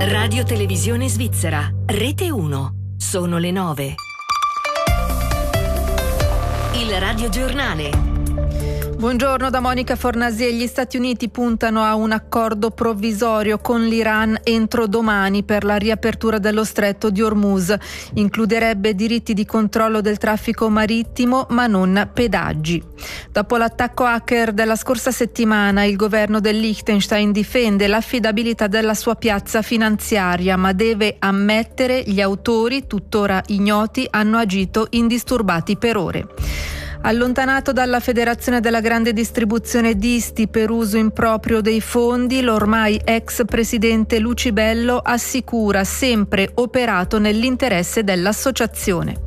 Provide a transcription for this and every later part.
Radio Televisione Svizzera, Rete 1. Sono le 9. Il Radio Giornale. Buongiorno da Monica Fornasier. Gli Stati Uniti puntano a un accordo provvisorio con l'Iran entro domani per la riapertura dello stretto di Hormuz. Includerebbe diritti di controllo del traffico marittimo, ma non pedaggi. Dopo l'attacco hacker della scorsa settimana, il governo del Liechtenstein difende l'affidabilità della sua piazza finanziaria, ma deve ammettere gli autori, tuttora ignoti, hanno agito indisturbati per ore. Allontanato dalla Federazione della Grande Distribuzione Disti per uso improprio dei fondi, l'ormai ex presidente Lucibello assicura sempre operato nell'interesse dell'associazione.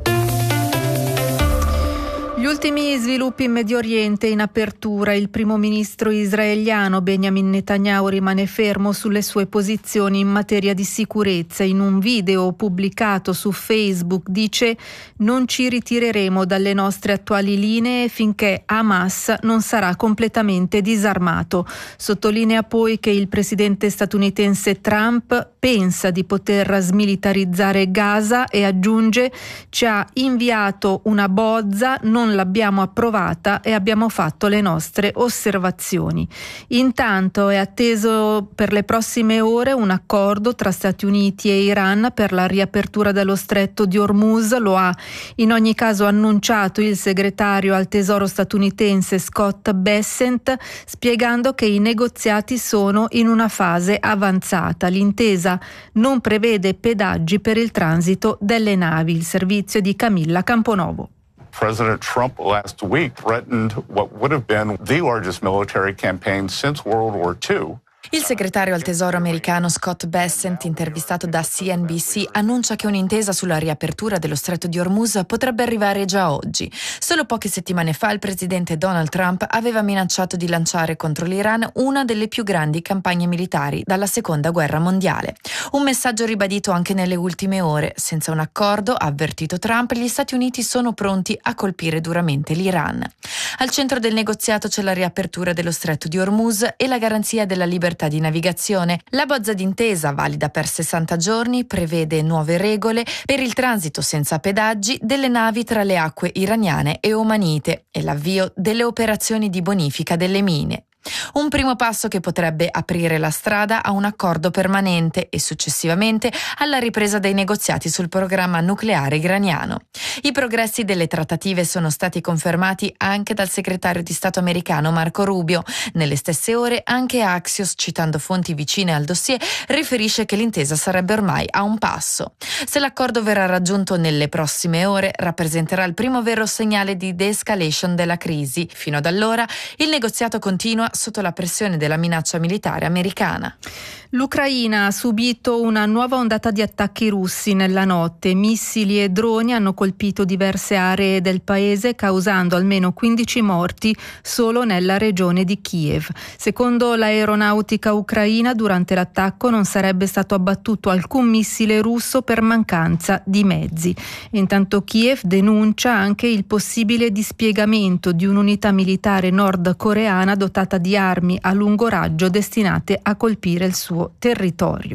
Gli ultimi sviluppi in Medio Oriente in apertura. Il primo ministro israeliano Benjamin Netanyahu rimane fermo sulle sue posizioni in materia di sicurezza. In un video pubblicato su Facebook dice: non ci ritireremo dalle nostre attuali linee finché Hamas non sarà completamente disarmato. Sottolinea poi che il presidente statunitense Trump pensa di poter smilitarizzare Gaza e aggiunge: ci ha inviato una bozza, non l'abbiamo approvata e abbiamo fatto le nostre osservazioni. Intanto è atteso per le prossime ore un accordo tra Stati Uniti e Iran per la riapertura dello stretto di Hormuz. Lo ha in ogni caso annunciato il segretario al Tesoro statunitense Scott Bessent, spiegando che i negoziati sono in una fase avanzata. L'intesa non prevede pedaggi per il transito delle navi. Il servizio di Camilla Camponovo. President Trump last week threatened what would have been the largest military campaign since World War II. Il segretario al Tesoro americano Scott Bessent, intervistato da CNBC, annuncia che un'intesa sulla riapertura dello stretto di Hormuz potrebbe arrivare già oggi. Solo poche settimane fa il presidente Donald Trump aveva minacciato di lanciare contro l'Iran una delle più grandi campagne militari dalla Seconda Guerra Mondiale. Un messaggio ribadito anche nelle ultime ore. Senza un accordo, ha avvertito Trump, gli Stati Uniti sono pronti a colpire duramente l'Iran. Al centro del negoziato c'è la riapertura dello stretto di Hormuz e la garanzia della libertà di navigazione. La bozza d'intesa, valida per 60 giorni, prevede nuove regole per il transito senza pedaggi delle navi tra le acque iraniane e omanite e l'avvio delle operazioni di bonifica delle mine. Un primo passo che potrebbe aprire la strada a un accordo permanente e successivamente alla ripresa dei negoziati sul programma nucleare iraniano. I progressi delle trattative sono stati confermati anche dal segretario di Stato americano Marco Rubio. Nelle stesse ore anche Axios, citando fonti vicine al dossier, riferisce che l'intesa sarebbe ormai a un passo. Se l'accordo verrà raggiunto nelle prossime ore, rappresenterà il primo vero segnale di de-escalation della crisi. Fino ad allora il negoziato continua sotto la pressione della minaccia militare americana. L'Ucraina ha subito una nuova ondata di attacchi russi nella notte. Missili e droni hanno colpito diverse aree del paese, causando almeno 15 morti solo nella regione di Kiev. Secondo l'aeronautica ucraina, durante l'attacco non sarebbe stato abbattuto alcun missile russo per mancanza di mezzi. Intanto Kiev denuncia anche il possibile dispiegamento di un'unità militare nordcoreana dotata di armi a lungo raggio destinate a colpire il suo territorio.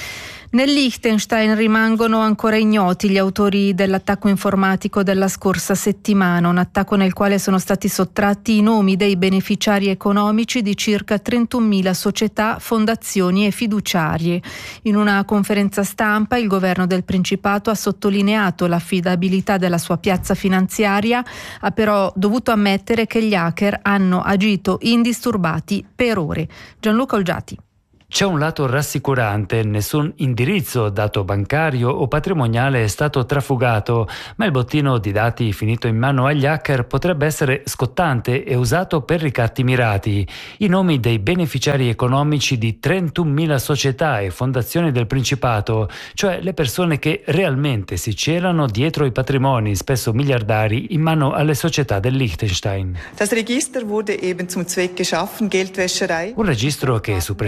Nel Liechtenstein rimangono ancora ignoti gli autori dell'attacco informatico della scorsa settimana, un attacco nel quale sono stati sottratti i nomi dei beneficiari economici di circa 31.000 società, fondazioni e fiduciarie. In una conferenza stampa il governo del Principato ha sottolineato l'affidabilità della sua piazza finanziaria, ha però dovuto ammettere che gli hacker hanno agito indisturbati per ore. Gianluca Olgiati. C'è un lato rassicurante, nessun indirizzo, dato bancario o patrimoniale è stato trafugato, ma il bottino di dati finito in mano agli hacker potrebbe essere scottante e usato per ricatti mirati. I nomi dei beneficiari economici di 31.000 società e fondazioni del Principato, cioè le persone che realmente si celano dietro i patrimoni, spesso miliardari, in mano alle società del Liechtenstein. Das Register wurde eben zum Zweck geschaffen, Geldwäscherei. Un registro che su pressione europea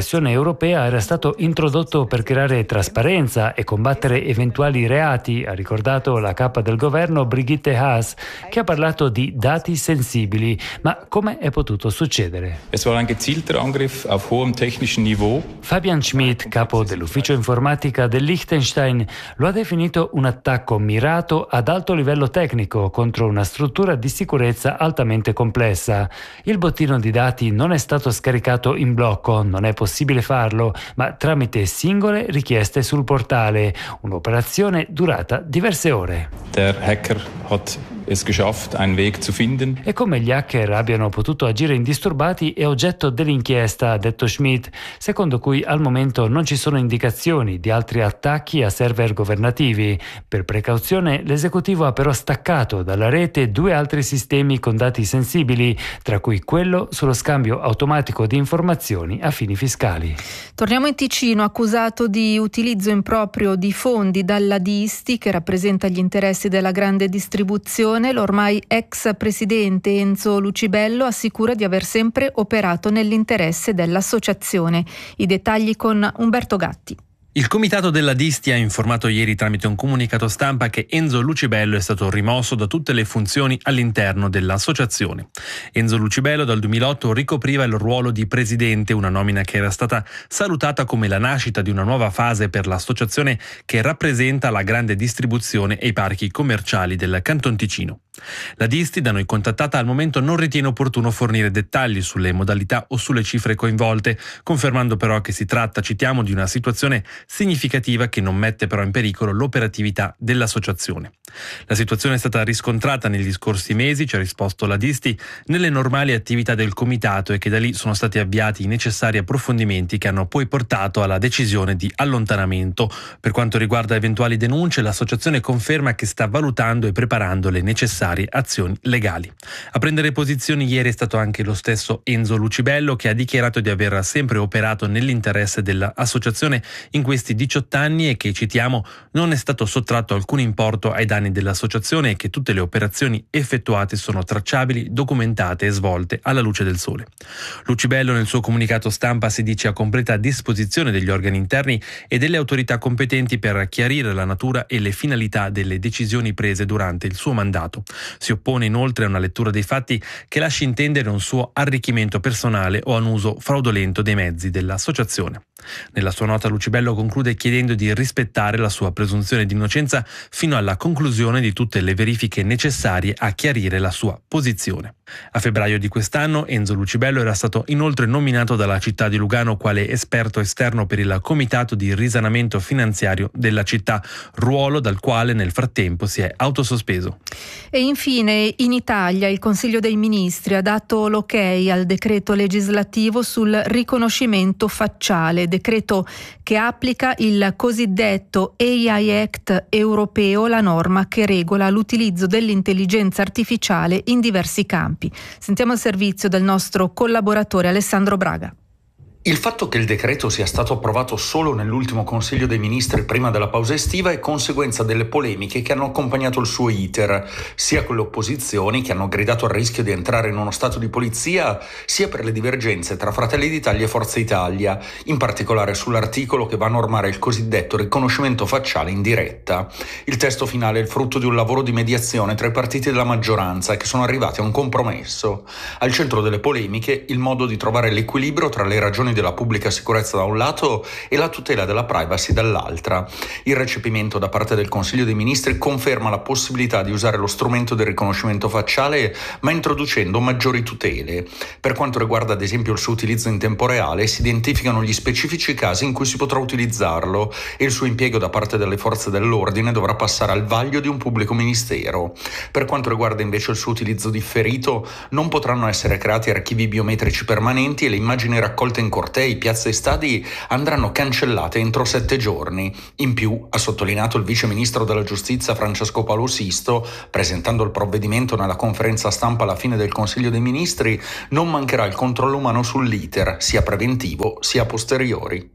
europea era stato introdotto per creare trasparenza e combattere eventuali reati, ha ricordato la capa del governo Brigitte Haas, che ha parlato di dati sensibili. Ma come è potuto succedere? Es war ein gezielter Angriff auf hohem technischen Niveau. Fabian Schmidt, capo dell'ufficio informatica del Liechtenstein, lo ha definito un attacco mirato ad alto livello tecnico contro una struttura di sicurezza altamente complessa. Il bottino di dati non è stato scaricato in blocco, non è possibile farlo, ma tramite singole richieste sul portale. Un'operazione durata diverse ore. Der Hacker hat es geschafft, einen Weg zu finden. E come gli hacker abbiano potuto agire indisturbati è oggetto dell'inchiesta, ha detto Schmidt, secondo cui al momento non ci sono indicazioni di altri attacchi a server governativi. Per precauzione l'esecutivo ha però staccato dalla rete 2 altri sistemi con dati sensibili, tra cui quello sullo scambio automatico di informazioni a fini fiscali. Torniamo in Ticino, accusato di utilizzo improprio di fondi dalla Disti, che rappresenta gli interessi della grande distribuzione. L'ormai ex presidente Enzo Lucibello assicura di aver sempre operato nell'interesse dell'associazione. I dettagli con Umberto Gatti. Il comitato della Disti ha informato ieri tramite un comunicato stampa che Enzo Lucibello è stato rimosso da tutte le funzioni all'interno dell'associazione. Enzo Lucibello dal 2008 ricopriva il ruolo di presidente, una nomina che era stata salutata come la nascita di una nuova fase per l'associazione che rappresenta la grande distribuzione e i parchi commerciali del Canton Ticino. La Disti, da noi contattata, al momento non ritiene opportuno fornire dettagli sulle modalità o sulle cifre coinvolte, confermando però che si tratta, citiamo, di una situazione significativa che non mette però in pericolo l'operatività dell'associazione. La situazione è stata riscontrata negli scorsi mesi, ci ha risposto la Disti, nelle normali attività del comitato, e che da lì sono stati avviati i necessari approfondimenti che hanno poi portato alla decisione di allontanamento. Per quanto riguarda eventuali denunce, l'associazione conferma che sta valutando e preparando le necessarie azioni legali. A prendere posizioni ieri è stato anche lo stesso Enzo Lucibello, che ha dichiarato di aver sempre operato nell'interesse dell'associazione in questi 18 anni e che, citiamo, non è stato sottratto alcun importo ai danni dell'associazione e che tutte le operazioni effettuate sono tracciabili, documentate e svolte alla luce del sole. Lucibello nel suo comunicato stampa si dice a completa disposizione degli organi interni e delle autorità competenti per chiarire la natura e le finalità delle decisioni prese durante il suo mandato. Si oppone inoltre a una lettura dei fatti che lasci intendere un suo arricchimento personale o a un uso fraudolento dei mezzi dell'associazione. Nella sua nota Lucibello conclude chiedendo di rispettare la sua presunzione di innocenza fino alla conclusione di tutte le verifiche necessarie a chiarire la sua posizione. A febbraio di quest'anno Enzo Lucibello era stato inoltre nominato dalla città di Lugano quale esperto esterno per il comitato di risanamento finanziario della città, ruolo dal quale nel frattempo si è autosospeso. E infine in Italia il Consiglio dei Ministri ha dato l'ok al decreto legislativo sul riconoscimento facciale, decreto che applica il cosiddetto AI Act europeo, la norma che regola l'utilizzo dell'intelligenza artificiale in diversi campi. Sentiamo il servizio del nostro collaboratore Alessandro Braga. Il fatto che il decreto sia stato approvato solo nell'ultimo Consiglio dei Ministri prima della pausa estiva è conseguenza delle polemiche che hanno accompagnato il suo iter, sia con le opposizioni che hanno gridato al rischio di entrare in uno stato di polizia, sia per le divergenze tra Fratelli d'Italia e Forza Italia, in particolare sull'articolo che va a normare il cosiddetto riconoscimento facciale in diretta. Il testo finale è il frutto di un lavoro di mediazione tra i partiti della maggioranza che sono arrivati a un compromesso. Al centro delle polemiche il modo di trovare l'equilibrio tra le ragioni della pubblica sicurezza da un lato e la tutela della privacy dall'altra. Il recepimento da parte del Consiglio dei Ministri conferma la possibilità di usare lo strumento del riconoscimento facciale, ma introducendo maggiori tutele. Per quanto riguarda ad esempio il suo utilizzo in tempo reale, si identificano gli specifici casi in cui si potrà utilizzarlo e il suo impiego da parte delle forze dell'ordine dovrà passare al vaglio di un pubblico ministero. Per quanto riguarda invece il suo utilizzo differito, non potranno essere creati archivi biometrici permanenti e le immagini raccolte in cortei, piazze e stadi andranno cancellate entro 7 giorni. In più, ha sottolineato il vice ministro della giustizia Francesco Paolo Sisto, presentando il provvedimento nella conferenza stampa alla fine del Consiglio dei Ministri, non mancherà il controllo umano sull'iter, sia preventivo sia posteriori.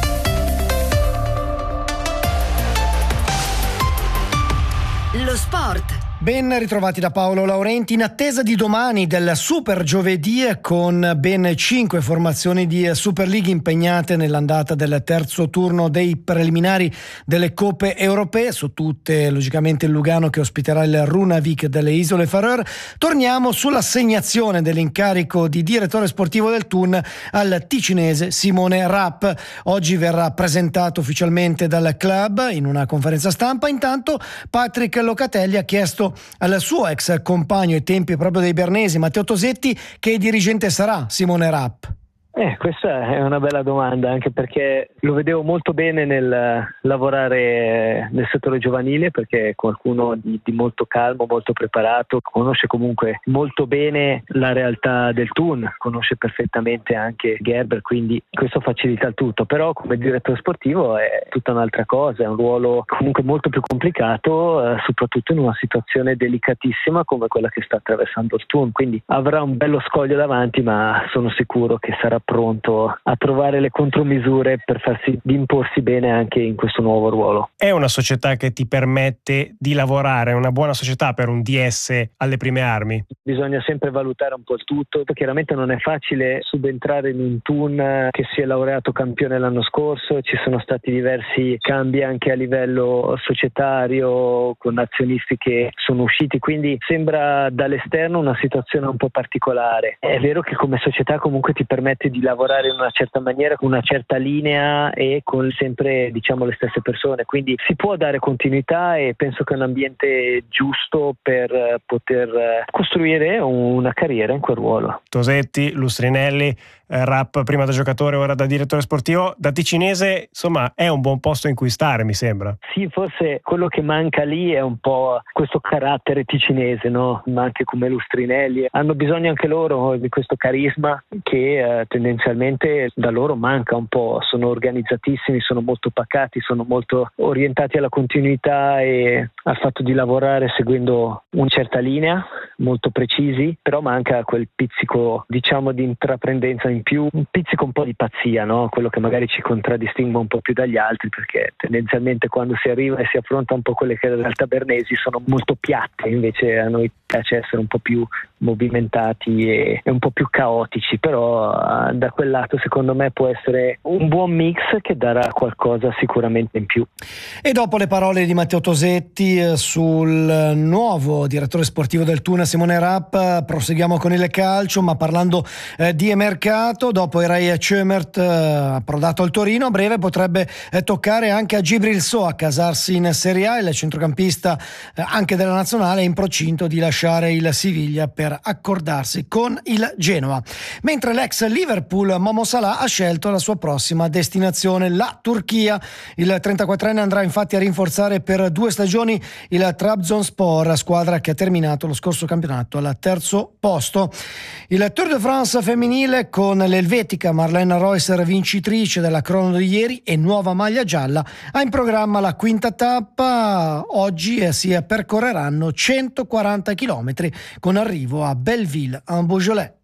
Lo sport. Ben ritrovati da Paolo Laurenti, in attesa di domani del Super Giovedì, con ben 5 formazioni di Super League impegnate nell'andata del terzo turno dei preliminari delle Coppe Europee, su tutte logicamente il Lugano che ospiterà il Runavik delle Isole Faroe. Torniamo sull'assegnazione dell'incarico di direttore sportivo del Thun al ticinese Simone Rapp. Oggi verrà presentato ufficialmente dal club in una conferenza stampa. Intanto Patrick Locatelli ha chiesto al suo ex compagno ai tempi proprio dei bernesi, Matteo Tosetti, che dirigente sarà Simone Rapp. Questa è una bella domanda, anche perché lo vedevo molto bene nel lavorare nel settore giovanile, perché è qualcuno di molto calmo, molto preparato, conosce comunque molto bene la realtà del Thun, conosce perfettamente anche Gerber, quindi questo facilita il tutto. Però come direttore sportivo è tutta un'altra cosa, è un ruolo comunque molto più complicato, soprattutto in una situazione delicatissima come quella che sta attraversando il Thun, quindi avrà un bello scoglio davanti, ma sono sicuro che sarà pronto a trovare le contromisure per di imporsi bene anche in questo nuovo ruolo. È una società che ti permette di lavorare, è una buona società per un DS alle prime armi? Bisogna sempre valutare un po' il tutto. Chiaramente non è facile subentrare in un Thun che si è laureato campione l'anno scorso, ci sono stati diversi cambi anche a livello societario con azionisti che sono usciti, quindi sembra dall'esterno una situazione un po' particolare. È vero che come società comunque ti permette di lavorare in una certa maniera, con una certa linea e con sempre le stesse persone, quindi si può dare continuità e penso che è un ambiente giusto per poter costruire una carriera in quel ruolo. Tosetti, Lustrinelli, Rapp prima da giocatore, ora da direttore sportivo, da ticinese, insomma è un buon posto in cui stare, mi sembra. Sì, forse quello che manca lì è un po' questo carattere ticinese, no? Ma anche come Lustrinelli hanno bisogno anche loro di questo carisma che tendenzialmente da loro manca un po'. Sono organizzatissimi, sono molto pacati, sono molto orientati alla continuità e al fatto di lavorare seguendo una certa linea, molto precisi, però manca quel pizzico di intraprendenza in più, un pizzico un po' di pazzia, no? Quello che magari ci contraddistingue un po' più dagli altri, perché tendenzialmente quando si arriva e si affronta un po' quelle che in realtà bernesi sono molto piatte, invece a noi piace essere un po' più movimentati e un po' più caotici, però da quel lato secondo me può essere un buon mix che darà qualcosa sicuramente in più. E dopo le parole di Matteo Tosetti sul nuovo direttore sportivo del Thun Simone Rapp, proseguiamo con il calcio, ma parlando di mercato. Dopo Eray Cömert approdato al Torino, a breve potrebbe toccare anche a Djibril Sow a casarsi in Serie A. Il centrocampista anche della nazionale è in procinto di lasciare il Siviglia per accordarsi con il Genoa, mentre l'ex Liverpool Momo Salah ha scelto la sua prossima destinazione, la Turchia. Il 34enne andrà infatti a rinforzare per 2 stagioni il Trabzonspor, squadra che ha terminato lo scorso campionato al terzo posto. Il Tour de France femminile, con l'elvetica Marlene Reusser vincitrice della crono di ieri e nuova maglia gialla, ha in programma la quinta tappa. Oggi si percorreranno 140 chilometri con arrivo a Belleville-en-Beaujolais.